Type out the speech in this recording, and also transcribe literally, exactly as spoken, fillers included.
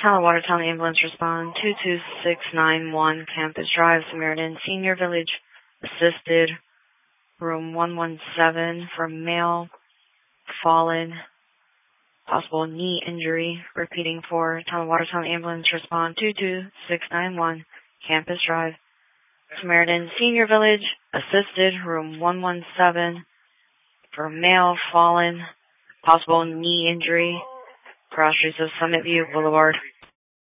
Town Watertown Ambulance respond two two six nine one Campus Drive, Samaritan Senior Village, assisted, room one one seven for male, fallen, possible knee injury. Repeating for Town Watertown Ambulance respond two two six nine one Campus Drive, Samaritan Senior Village, assisted, room one one seven for male, fallen, possible knee injury, cross streets of Summit View Boulevard.